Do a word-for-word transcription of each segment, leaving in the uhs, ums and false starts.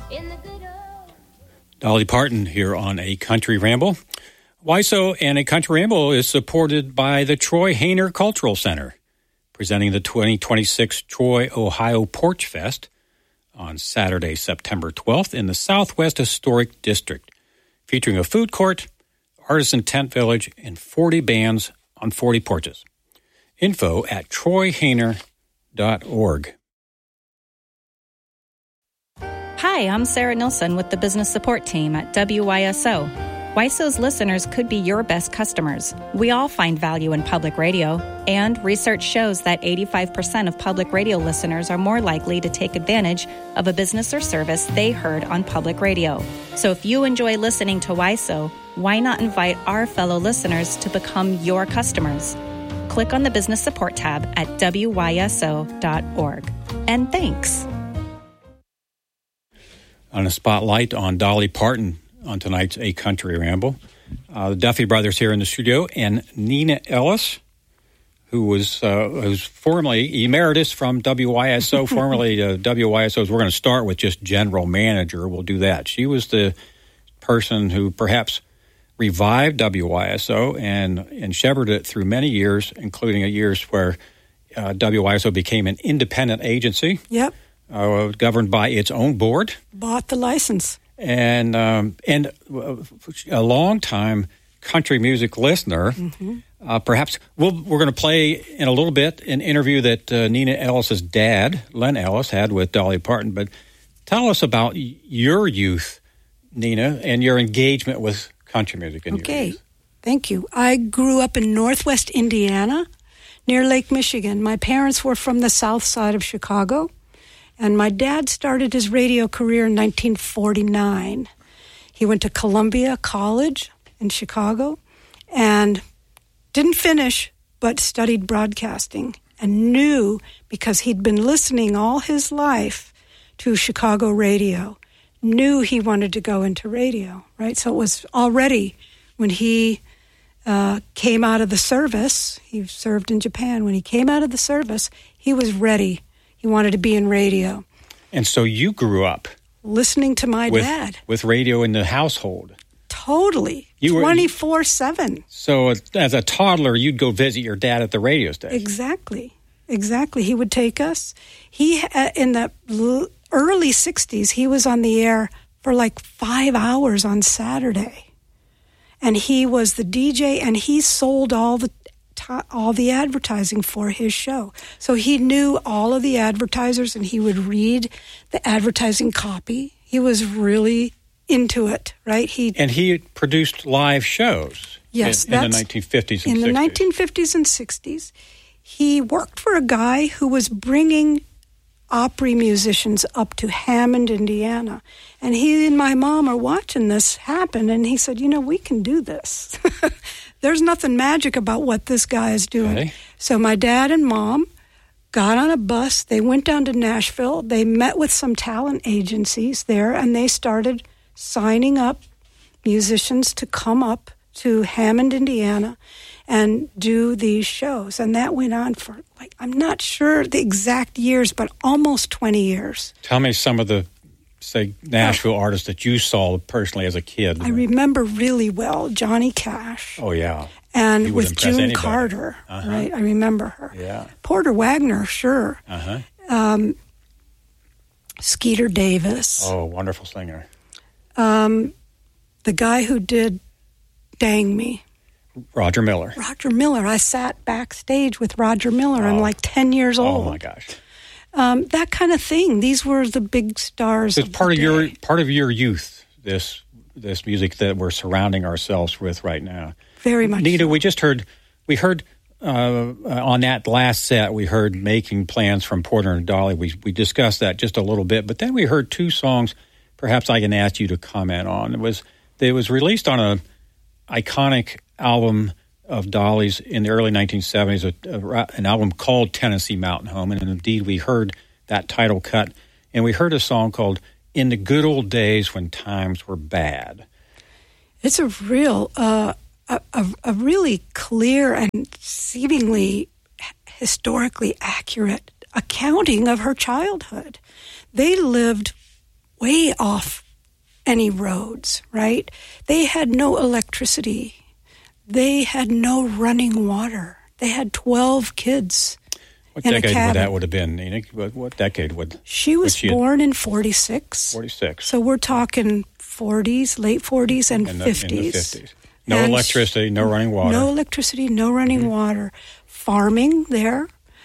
Dolly Parton here on A Country Ramble. W I S O and A Country Ramble is supported by the Troy Hayner Cultural Center, presenting the twenty twenty-six Troy, Ohio Porch Fest on Saturday, September twelfth in the Southwest Historic District, featuring a food court, artisan tent village, and forty bands on forty porches. Info at troy hayner dot org. Hi, I'm Sarah Nilsson with the Business Support Team at W Y S O. W Y S O's listeners could be your best customers. We all find value in public radio, and research shows that eighty-five percent of public radio listeners are more likely to take advantage of a business or service they heard on public radio. So if you enjoy listening to W Y S O, why not invite our fellow listeners to become your customers? Click on the Business Support tab at W Y S O dot org. And thanks. On a spotlight on Dolly Parton on tonight's A Country Ramble. Uh, the Duffy brothers here in the studio, and Nina Ellis, who was uh, who's formerly emeritus from W Y S O, formerly uh, W Y S O's. We're going to start with just general manager. We'll do that. She was the person who perhaps revived W Y S O and, and shepherded it through many years, including years where uh, W Y S O became an independent agency. Yep. Uh, governed by its own board. Bought the license. And um, and a long-time country music listener. Mm-hmm. Uh, perhaps we'll, we're going to play in a little bit an interview that uh, Nina Ellis's dad, Len Ellis, had with Dolly Parton. But tell us about your youth, Nina, and your engagement with country music in okay. your youth. Thank you. I grew up in northwest Indiana, near Lake Michigan. My parents were from the south side of Chicago. And my dad started his radio career in nineteen forty-nine. He went to Columbia College in Chicago and didn't finish, but studied broadcasting and knew, because he'd been listening all his life to Chicago radio, knew he wanted to go into radio, right? So it was already when he uh, came out of the service, he served in Japan. When he came out of the service, he was ready. He wanted to be in radio. And so you grew up listening to my with, dad. With radio in the household. Totally. You twenty-four seven. So as a toddler, you'd go visit your dad at the radio station. Exactly. Exactly. He would take us. He uh, in the early sixties, he was on the air for like five hours on Saturday. And he was the D J, and he sold all the all the advertising for his show. So he knew all of the advertisers, and he would read the advertising copy. He was really into it, right? He And he produced live shows yes, in, in the nineteen fifties and in sixties. In the nineteen fifties and sixties. He worked for a guy who was bringing Opry musicians up to Hammond, Indiana. And he and my mom are watching this happen, and he said, you know, we can do this. There's nothing magic about what this guy is doing. Okay. So my dad and mom got on a bus. They went down to Nashville. They met with some talent agencies there, and they started signing up musicians to come up to Hammond, Indiana, and do these shows. And that went on for, like, I'm not sure the exact years, but almost twenty years. Tell me some of the, say, Nashville uh, artists that you saw personally as a kid. I remember really well Johnny Cash. Oh, yeah. And with June anybody. Carter, uh-huh. right? I remember her. Yeah. Porter Wagner, sure. Uh-huh. Um, Skeeter Davis. Oh, wonderful singer. Um, the guy who did Dang Me. Roger Miller. Roger Miller. I sat backstage with Roger Miller. Oh. I'm like ten years old. Oh, my gosh. Um, that kind of thing. These were the big stars. So it's of part the of day. your part of your youth. This this music that we're surrounding ourselves with right now. Very much. Nita, so. we just heard. We heard uh, on that last set. We heard "Making Plans" from Porter and Dolly. We we discussed that just a little bit, but then we heard two songs. Perhaps I can ask you to comment on. It was it was released on a iconic album of Dolly's in the early nineteen seventies, a, a, an album called Tennessee Mountain Home. And indeed, we heard that title cut. And we heard a song called In the Good Old Days When Times Were Bad. It's a real, uh, a, a, a really clear and seemingly historically accurate accounting of her childhood. They lived way off any roads, right? They had no electricity. They had no running water. They had twelve kids. What in a decade cabin. would that would have been, Nina? What, what decade would She was would she born in forty-six. forty-six. So we're talking forties, late forties and in the, fifties. In the fifties. No And electricity, no running water. No electricity, no running mm-hmm. water. Farming there.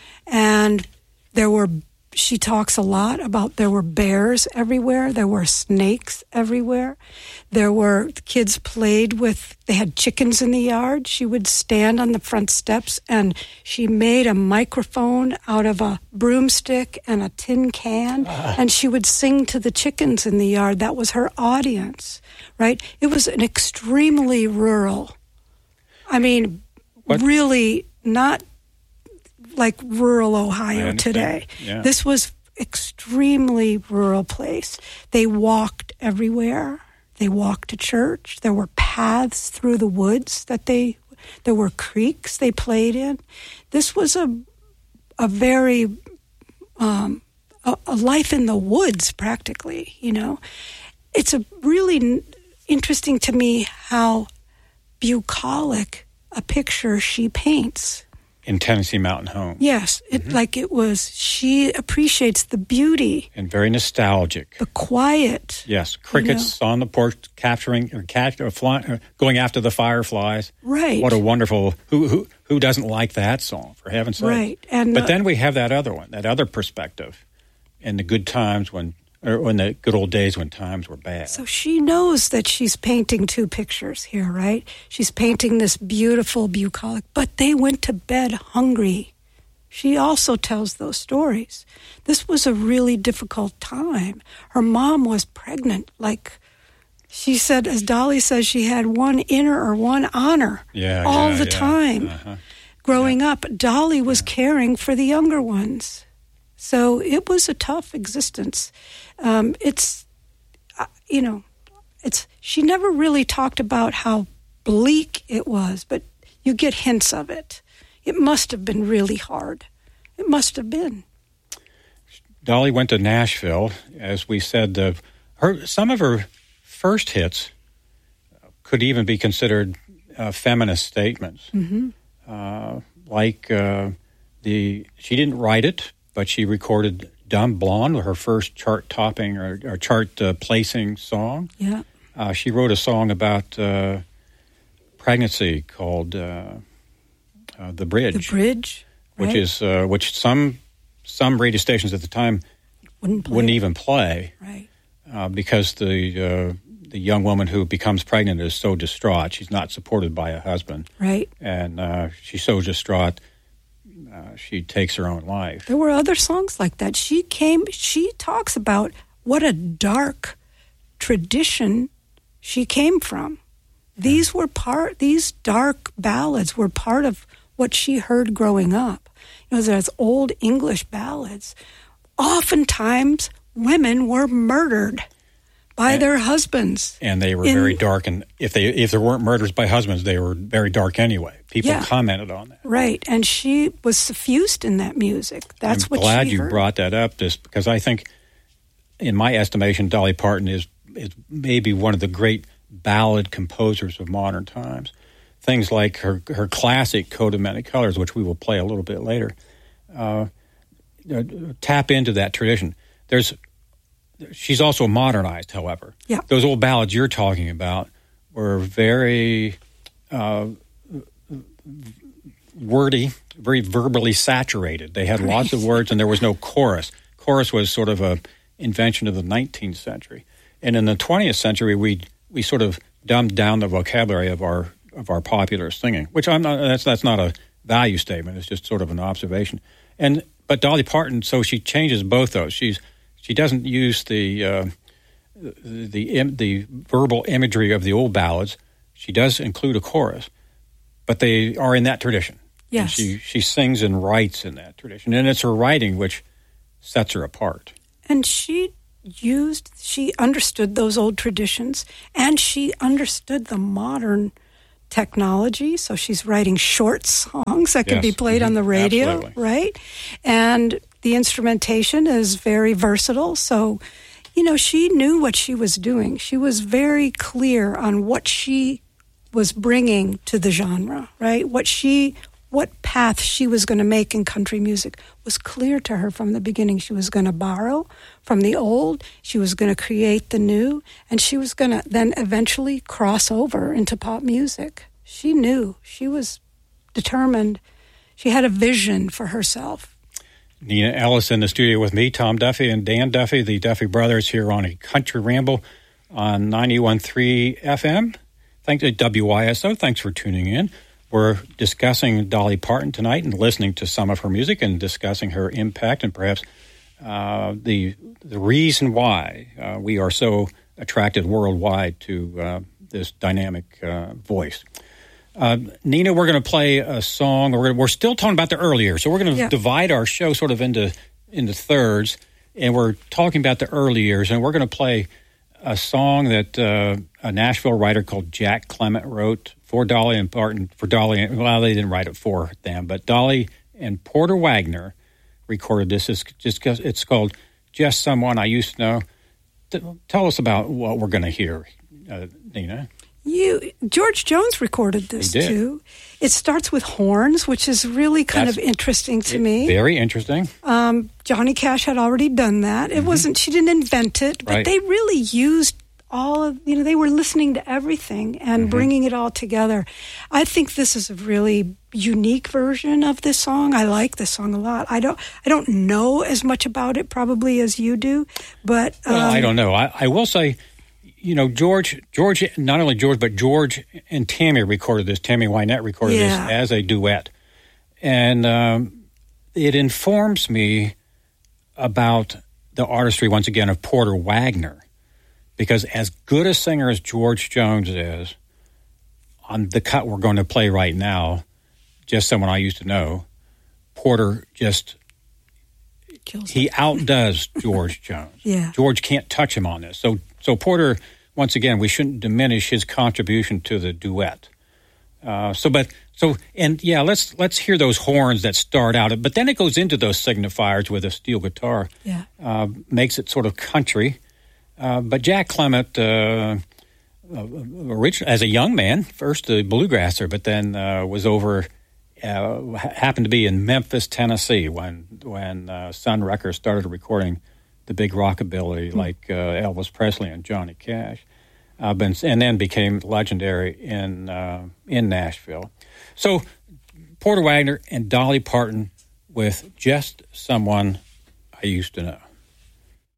And there were, she talks a lot about there were bears everywhere. There were snakes everywhere. There were, kids played with, they had chickens in the yard. She would stand on the front steps and she made a microphone out of a broomstick and a tin can. Uh. And she would sing to the chickens in the yard. That was her audience, right? It was an extremely rural, I mean, what? really not like rural Ohio today. Yeah. This was extremely rural place. They walked everywhere. They walked to church. There were paths through the woods that they, there were creeks they played in. This was a, a very, um, a, a life in the woods practically, you know. It's a really n- interesting to me how bucolic a picture she paints. In Tennessee Mountain Home. Yes, it mm-hmm. like it was. She appreciates the beauty and very nostalgic. The quiet. Yes, crickets you know. on the porch capturing or catch or flying, or going after the fireflies. Right. What a wonderful. Who who who doesn't like that song? For heaven's sake. Right. And but uh, then we have that other one, that other perspective, in the good times when. Or in the good old days when times were bad. So she knows that she's painting two pictures here, right? She's painting this beautiful bucolic, but they went to bed hungry. She also tells those stories. This was a really difficult time. Her mom was pregnant. Like she said, as Dolly says, she had one inner or one honor yeah, all yeah, the yeah. time. Uh-huh. Growing yeah. up, Dolly was yeah. caring for the younger ones. So it was a tough existence. Um, it's, uh, you know, it's. She never really talked about how bleak it was, but you get hints of it. It must have been really hard. It must have been. Dolly went to Nashville, as we said. Uh, her some of her first hits could even be considered uh, feminist statements, mm-hmm. uh, like uh, the. She didn't write it. But she recorded Dumb Blonde, her first chart-topping or, or chart-placing song. Yeah. Uh, she wrote a song about uh, pregnancy called uh, uh, "The Bridge." The Bridge, right. which is uh, which some some radio stations at the time wouldn't, play wouldn't it. even play, right? Uh, because the uh, the young woman who becomes pregnant is so distraught. She's not supported by a husband, right? And uh, she's so distraught. Uh, she takes her own life. There were other songs like that. She came, she talks about what a dark tradition she came from. These were part, these dark ballads were part of what she heard growing up. You know, there's old English ballads. Oftentimes, women were murdered by and, their husbands. And they were in, very dark. And if they if there weren't murders by husbands, they were very dark anyway. People yeah, commented on that. Right. And she was suffused in that music. That's I'm what glad she you heard. brought that up, just because I think, in my estimation, Dolly Parton is, is maybe one of the great ballad composers of modern times. Things like her, her classic Coat of Many Colors, which we will play a little bit later, uh, tap into that tradition. There's She's also modernized, however. Yeah. Those old ballads you're talking about were very uh, wordy, very verbally saturated. They had lots of words, and there was no chorus. Chorus was sort of a invention of the nineteenth century. And in the twentieth century, we we sort of dumbed down the vocabulary of our of our popular singing, which I'm not. That's that's not a value statement. It's just sort of an observation. And but Dolly Parton, so she changes both those. She's She doesn't use the uh, the the, the verbal imagery of the old ballads. She does include a chorus, but they are in that tradition. Yes, and she she sings and writes in that tradition, and it's her writing which sets her apart. And she used, she understood those old traditions, and she understood the modern technology. So she's writing short songs that can yes. be played mm-hmm. on the radio, Absolutely. right? And the instrumentation is very versatile. So You know, she knew what she was doing. She was very clear on what she was bringing to the genre, right? What she, what path she was going to make in country music was clear to her from the beginning. She was going to borrow from the old, she was going to create the new, and she was going to then eventually cross over into pop music. She knew. She was determined. She had a vision for herself. Nina Ellis in the studio with me, Tom Duffy and Dan Duffy, the Duffy brothers, here on a Country Ramble on ninety-one point three F M. Thanks to W Y S O. Thanks for tuning in. We're discussing Dolly Parton tonight and listening to some of her music and discussing her impact and perhaps uh, the the reason why uh, we are so attracted worldwide to uh, this dynamic uh, voice. Uh, Nina, we're going to play a song. We're, gonna, we're still talking about the earlier, so we're going to yeah. divide our show sort of into into thirds, and we're talking about the early years, and we're going to play a song that uh, a Nashville writer called Jack Clement wrote for Dolly and Parton. For Dolly, well, they didn't write it for them, but Dolly and Porter Wagoner recorded this. It's just it's called "Just Someone I Used to Know." Tell us about what we're going to hear, uh, Nina. You George Jones recorded this too. It starts with horns, which is really kind That's, of interesting to me. Very interesting. Um, Johnny Cash had already done that. It mm-hmm. wasn't. She didn't invent it, but right. they really used all of. You know, they were listening to everything and mm-hmm. bringing it all together. I think this is a really unique version of this song. I like this song a lot. I don't. I don't know as much about it probably as you do, but um, well, I don't know. I, I will say. You know, George, George, not only George, but George and Tammy recorded this. Tammy Wynette recorded yeah. this as a duet. And um, it informs me about the artistry, once again, of Porter Wagoner. Because as good a singer as George Jones is, on the cut we're going to play right now, Just Someone I Used to Know, Porter just, Kills he outdoes George Jones. Yeah. George can't touch him on this. So, so Porter... Once again, we shouldn't diminish his contribution to the duet. Uh, so, but so, and yeah, let's let's hear those horns that start out. But then it goes into those signifiers with a steel guitar. Yeah, uh, makes it sort of country. Uh, but Jack Clement, uh, uh, as a young man, first a bluegrasser, but then uh, was over. Uh, happened to be in Memphis, Tennessee, when when uh, Sun Records started recording the big rockabilly mm. like uh, Elvis Presley and Johnny Cash, uh, been, and then became legendary in uh, in Nashville. So Porter Wagoner and Dolly Parton with Just Someone I Used to Know.